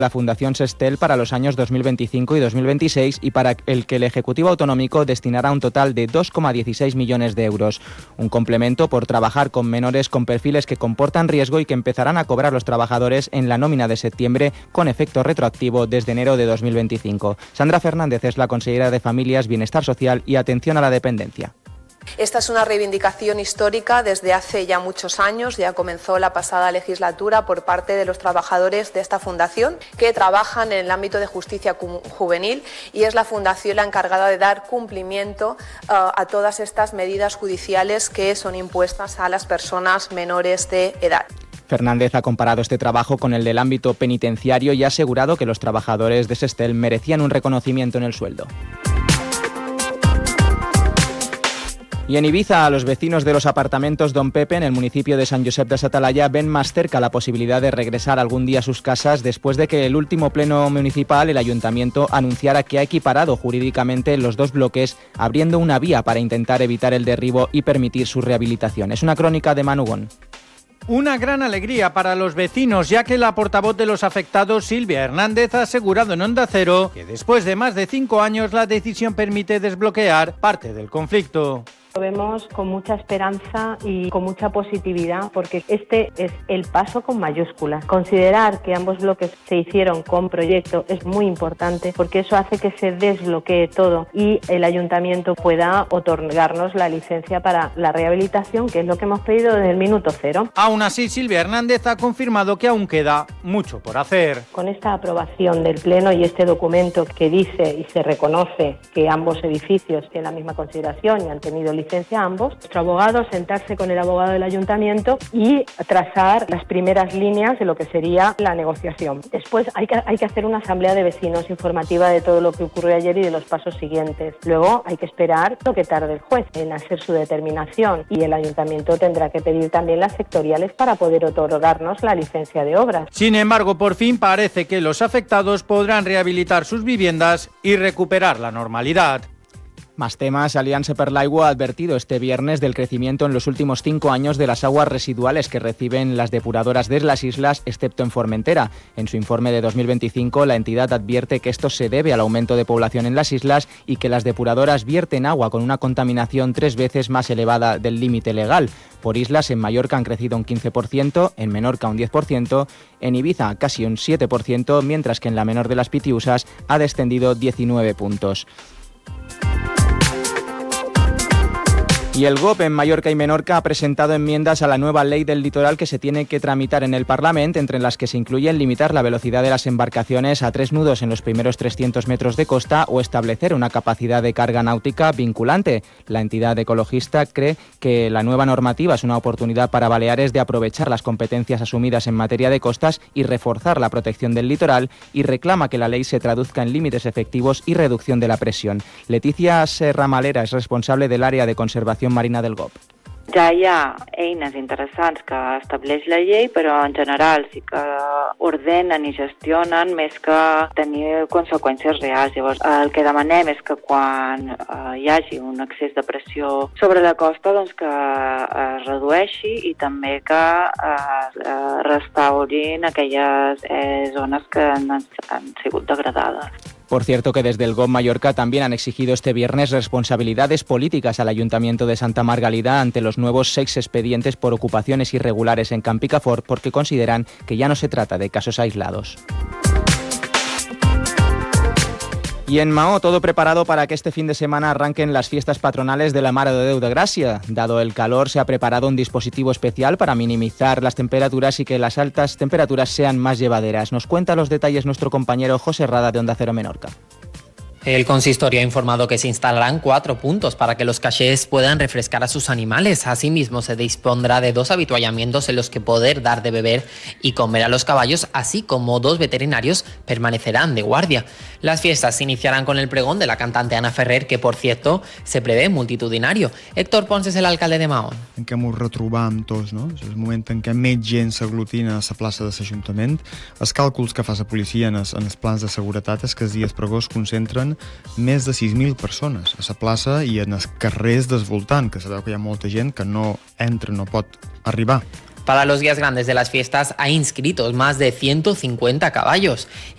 la Fundación Sestel para los años 2025 y 2026 y para el que el Ejecutivo Autonómico destinará un total de 2,16 millones de euros. Un complemento por trabajar con menores con perfiles que comportan riesgo y que empezarán a cobrar los trabajadores en la nómina de septiembre con efecto retroactivo desde enero de 2025. Sandra Fernández es la consejera de Familias, Bienestar Social y Atención a la Dependencia. Esta es una reivindicación histórica desde hace ya muchos años, ya comenzó la pasada legislatura por parte de los trabajadores de esta fundación que trabajan en el ámbito de justicia juvenil y es la fundación la encargada de dar cumplimiento a todas estas medidas judiciales que son impuestas a las personas menores de edad. Fernández ha comparado este trabajo con el del ámbito penitenciario y ha asegurado que los trabajadores de Sestel merecían un reconocimiento en el sueldo. Y en Ibiza, a los vecinos de los apartamentos Don Pepe, en el municipio de San Josep de Satalaya, ven más cerca la posibilidad de regresar algún día a sus casas después de que el último pleno municipal, el ayuntamiento, anunciara que ha equiparado jurídicamente los dos bloques, abriendo una vía para intentar evitar el derribo y permitir su rehabilitación. Es una crónica de Manu Gon. Una gran alegría para los vecinos, ya que la portavoz de los afectados, Silvia Hernández, ha asegurado en Onda Cero que después de más de 5 años la decisión permite desbloquear parte del conflicto. Lo vemos con mucha esperanza y con mucha positividad porque este es el paso con mayúsculas. Considerar que ambos bloques se hicieron con proyecto es muy importante porque eso hace que se desbloquee todo y el ayuntamiento pueda otorgarnos la licencia para la rehabilitación, que es lo que hemos pedido desde el minuto cero. Aún así, Silvia Hernández ha confirmado que aún queda mucho por hacer. Con esta aprobación del Pleno y este documento que dice y se reconoce que ambos edificios tienen la misma consideración y han tenido licencia ambos, nuestro abogado sentarse con el abogado del ayuntamiento y trazar las primeras líneas de lo que sería la negociación. Después hay que hacer una asamblea de vecinos informativa de todo lo que ocurrió ayer y de los pasos siguientes. Luego hay que esperar lo que tarde el juez en hacer su determinación y el ayuntamiento tendrá que pedir también las sectoriales para poder otorgarnos la licencia de obras. Sin embargo, por fin parece que los afectados podrán rehabilitar sus viviendas y recuperar la normalidad. Más temas. Aliança per l'Aigua ha advertido este viernes del crecimiento en los últimos 5 años de las aguas residuales que reciben las depuradoras de las islas, excepto en Formentera. En su informe de 2025, la entidad advierte que esto se debe al aumento de población en las islas y que las depuradoras vierten agua con una contaminación 3 veces más elevada del límite legal. Por islas, en Mallorca han crecido un 15%, en Menorca un 10%, en Ibiza casi un 7%, mientras que en la menor de las Pitiusas ha descendido 19 puntos. Y el GOP en Mallorca y Menorca ha presentado enmiendas a la nueva ley del litoral que se tiene que tramitar en el Parlamento, entre las que se incluyen limitar la velocidad de las embarcaciones a 3 nudos en los primeros 300 metros de costa o establecer una capacidad de carga náutica vinculante. La entidad ecologista cree que la nueva normativa es una oportunidad para Baleares de aprovechar las competencias asumidas en materia de costas y reforzar la protección del litoral, y reclama que la ley se traduzca en límites efectivos y reducción de la presión. Leticia Serramalera es responsable del área de conservación marina del GOP. Ja hi ha eines interessants que estableix la llei, però en general sí que ordenen i gestionen més que tenir conseqüències reals. Llavors, el que demanem és que quan hi hagi un excés de pressió sobre la costa, doncs que es redueixi i també que es restaurin aquelles zones que han sigut degradades. Por cierto que desde el GOP Mallorca también han exigido este viernes responsabilidades políticas al Ayuntamiento de Santa Margalida ante los nuevos 6 expedientes por ocupaciones irregulares en Camp Picafort, porque consideran que ya no se trata de casos aislados. Y en Mahó, todo preparado para que este fin de semana arranquen las fiestas patronales de la Mare de Déu de Gràcia. Dado el calor, se ha preparado un dispositivo especial para minimizar las temperaturas y que las altas temperaturas sean más llevaderas. Nos cuenta los detalles nuestro compañero José Rada de Onda Cero Menorca. El consistorio ha informado que se instalarán 4 puntos para que los cachés puedan refrescar a sus animales. Asimismo, se dispondrá de 2 avituallamientos en los que poder dar de beber y comer a los caballos, así como 2 veterinarios permanecerán de guardia. Las fiestas se iniciarán con el pregón de la cantante Ana Ferrer, que, por cierto, se prevé multitudinario. Héctor Pons és l'alcalde de Mahón. En què ens retrobam tots, no? És el moment en què més gent s'aglutina a la plaça de l'Ajuntament. Els càlculs que fa la policia en els plans de seguretat és que els dies pregó es concentren més de 6.000 persones a la plaça i en els carrers del voltant, que sabeu que hi ha molta gent que no entra, no pot arribar. Para los días grandes de las fiestas hay inscritos más de 150 caballos